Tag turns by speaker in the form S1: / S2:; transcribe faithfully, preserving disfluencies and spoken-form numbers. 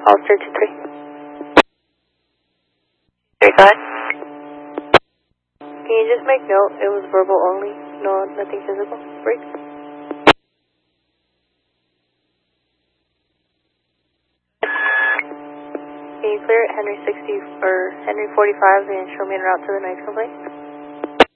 S1: Officer two three. Three, go ahead. Can you just make note it was verbal only, no, nothing physical? Break. Can you clear it Henry sixty or Henry forty-five and show me en route to the next complaint?